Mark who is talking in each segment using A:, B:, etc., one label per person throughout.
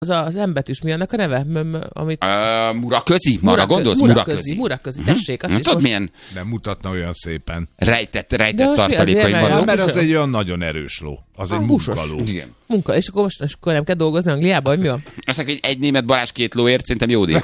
A: az M-betűs, mi annak a neve? Amit...
B: Muraközi? Marra gondolsz?
A: Muraközi, tessék. Azt
B: tudod milyen?
C: Nem mutatna olyan szépen.
B: Rejtett tartalékai vannak.
C: Mert az egy olyan nagyon erős ló. Az egy munkaló.
B: Igen.
A: Munka, és akkor nem kell dolgozni Angliában, vagy mi van?
B: Azt mondja, hogy egy német Balázs 2 lóért szerintem jó díj.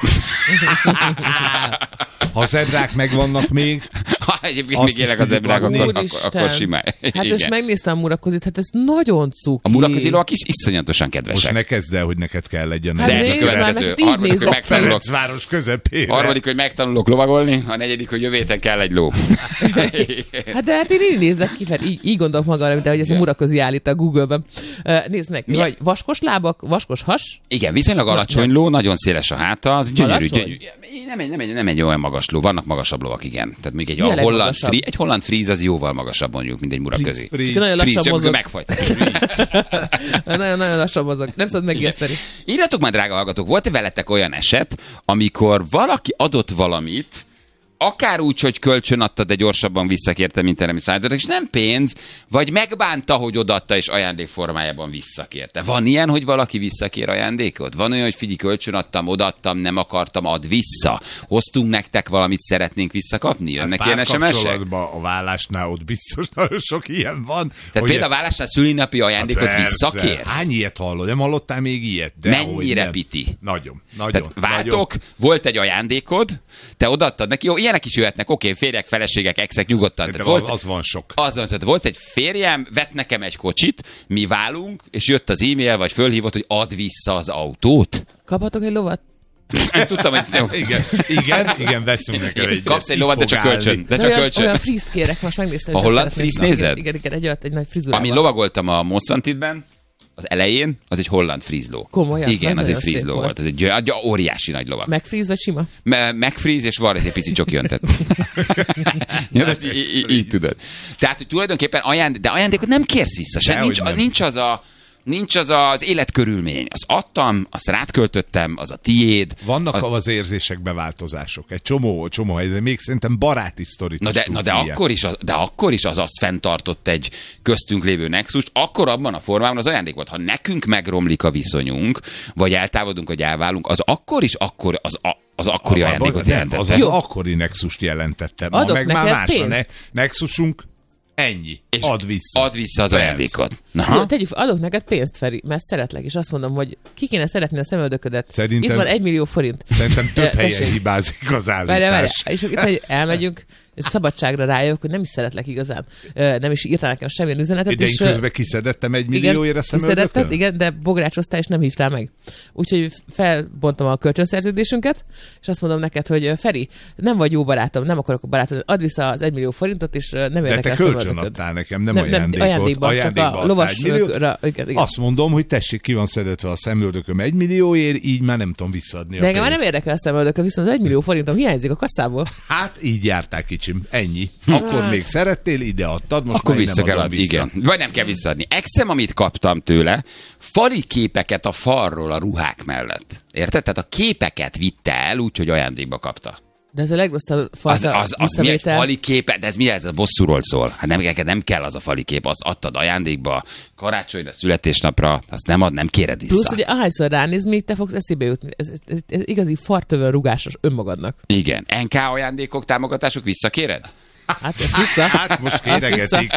C: Ha zebrák megvannak még...
B: Ha egyébként még élek a zebrák, akkor simán.
A: Hát és megnéztem a Murakozit, hát ez nagyon cuki.
B: A Murakozilóak iszonyatosan kedvesek.
C: Most ne kezd el, hogy neked kell legyen.
A: Hát
B: de a következő. Harmadik, hogy
C: Ferencváros közepére.
B: Harmadik, hogy megtanulok lovagolni, a negyedik, hogy jövő héten kell egy ló.
A: Hát de hát én így nézek ki, így gondolok magamra, mint ahogy ezt a Muraközi állít a Google-ben. Nézd meg, vagy vaskos lábak, vaskos has.
B: Igen, viszonylag alacsony ló, nagyon széles a háta, az gyönyörű. Nem egy olyan magas ló, vannak magasabb lovak, igen. Tehát még egy holland fríz az jóval magasabb mondjuk, mint egy Muraközi.
A: Nagyon lassan mozog.
B: Megfagysz.
A: Nagyon lassan mozog. Nem szabad megijeszteni.
B: Írjatok már, drága hallgatók, volt-e veletek olyan eset, amikor valaki adott valamit, akár úgy, hogy kölcsön adta, de gyorsabban visszakérte, mint erre mi szállítottak, és nem pénz, vagy megbánta, hogy odaadta, és ajándék formájában visszakérte. Van ilyen, hogy valaki visszakér ajándékot? Van olyan, hogy figyelj, kölcsön adtam, odaadtam, nem akartam, add vissza. Hoztunk nektek valamit, szeretnénk visszakapni? Jönnek ilyen SMS-ek?
C: A vállásnál ott biztos nagyon sok ilyen van.
B: Tehát például a vállásnál szülinapi ajándékot visszakérsz?
C: Hány ilyet hallod? Nem hallottál még ilyet? De
B: mennyire piti?
C: Nagyon.
B: Tehát váltok, volt egy ajándékod, te odaadtad neki, jó, ilyenek is jöhetnek, oké, férjek, feleségek, exek, nyugodtan.
C: Az van sok.
B: Tehát volt egy férjem, vett nekem egy kocsit, mi válunk, és jött az e-mail, vagy fölhívott, hogy add vissza az autót.
A: Kaphatok egy lovat?
B: Nem tudtam, hogy...
C: Igen, veszünk neked egy.
B: Kapsz egy lovat, de csak kölcsön.
A: Olyan frízt kérek, most megnéztem.
B: A holland frízt nézed?
A: Igen, egy nagy frizurával.
B: Amin lovagoltam a Mosszantitben, az elején, az egy holland frízló.
A: Komolyan?
B: Igen, az egy frízló volt. Ez egy óriási nagy lovag.
A: Megfríz vagy sima?
B: Megfríz, és van egy pici csoki öntett. Így tudod. Tehát, hogy tulajdonképpen ajándékot nem kérsz vissza se. Nincs az életkörülmény. Azt adtam, azt rátköltöttem, az a tiéd.
C: Vannak az érzésekbe változások. Egy csomó helyzet, még szerintem baráti sztorit
B: de akkor is az azt fenntartott egy köztünk lévő nexust, akkor abban a formában az ajándék volt. Ha nekünk megromlik a viszonyunk, vagy eltávolodunk, vagy elválunk, az akkor is az akkori ajándékot jelentette.
C: Az akkori nexust jelentette. Ma meg már más a nexusunk. Ennyi. És add vissza
B: az ajándékot.
A: Adok neked pénzt, Feri, mert szeretlek, és azt mondom, hogy ki kéne szeretni a szemöldöködet.
C: Szerintem,
A: itt van 1 millió forint.
C: Szerintem több helyen hibázik az állítás.
A: Várj. És itt, hogy elmegyünk, szabadságra rájövök, hogy nem is szeretlek igazán. Nem is írtál nekem semmilyen üzenetet.
C: De én közben kiszedettem 1 millióért a szemöldökön?
A: Igen, de bográcsoztál, és nem hívtál meg. Úgyhogy felbontam a kölcsönszerződésünket, és azt mondom neked, hogy Feri, nem vagy jó barátom, nem akarok a barátom, add vissza az 1 millió forintot, és nem érdekel a szemöldököd.
C: De te kölcsön adtál nekem, nem ajándékban.
A: Csak a lovasra.
C: Azt mondom, hogy tessék, ki van szedetve a szemöldököm 1 millióért, így már nem tudom visszaadni.
A: De engem már nem érdekel a szemöldököm, viszont az 1 millió forintom hiányzik a kasszából.
C: Hát így jártál kicsim, ennyi. Akkor még szerettél, ide adtad, most
B: akkor vissza kell adni, igen. Vagy nem kell visszaadni. Exem, amit kaptam tőle, fali képeket a falról a ruhák mellett. Érted? Tehát a képeket vitte el, úgyhogy ajándékba kapta.
A: De ez a legrosszabb fajta
B: az mi egy fali képe? De ez mi ez? A bosszúról szól. Hát nem kell az a fali kép, azt adtad ajándékba, karácsonyra, születésnapra, azt nem kéred vissza.
A: Plusz, hogy ahányszor ránéz, még te fogsz eszébe jutni. Ez igazi fartövön rugásos önmagadnak.
B: Igen. NK ajándékok, támogatások visszakéred?
A: Hát ezt vissza.
C: Hát most kéregetik.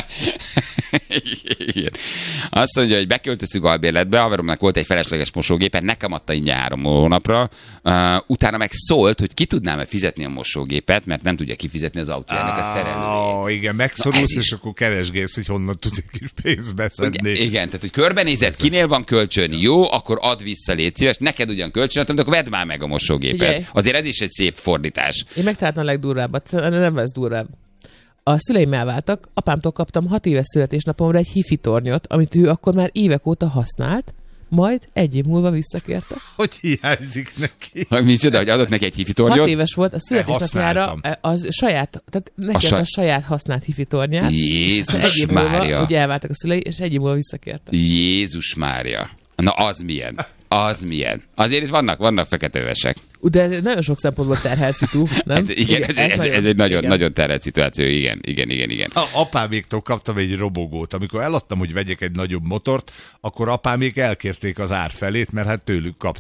B: Azt mondja, hogy beköltöztük albérletbe, haveromnak volt egy felesleges mosógépe, nekem adta ingyen 3 hónapra, utána meg szólt, hogy ki tudnám-e fizetni a mosógépet, mert nem tudja kifizetni az autójának a szerelőjét.
C: Igen, megszorulsz, és akkor keresgélsz, hogy honnan tudsz egy kis pénzt beszedni.
B: Igen, tehát hogy körbenézed, kinél van kölcsön, jó, akkor add vissza, légy szíves, neked ugyan kölcsön adtam, de akkor vedd már meg a mosógépet. Ugye? Azért ez is egy szép fordítás.
A: Én megtaláltam a legdurvábbat, nem lesz durvább. A szüleim elváltak, apámtól kaptam 6 éves születésnapomra egy hifi tornyot, amit ő akkor már évek óta használt, majd 1 év múlva visszakérte.
C: Hogy hiányzik neki?
B: Micsoda, hogy adott neki egy hifi tornyot?
A: 6 éves volt, a születésnapjára az saját, tehát neki a saját használt hifi tornyát.
B: Jézus Mária!
A: Ugye elváltak a szülei, és 1 év múlva visszakérte.
B: Jézus Mária! Na az milyen? Az milyen? Azért is vannak feketővesek.
A: De ez nagyon sok szempontból terhelt szitu, nem?
B: Hát igen, ez egy nagyon terhelt szituáció, igen.
C: Apáméktól kaptam egy robogót. Amikor eladtam, hogy vegyek egy nagyobb motort, akkor apámék elkérték az árfelét, mert hát tőlük kaptam.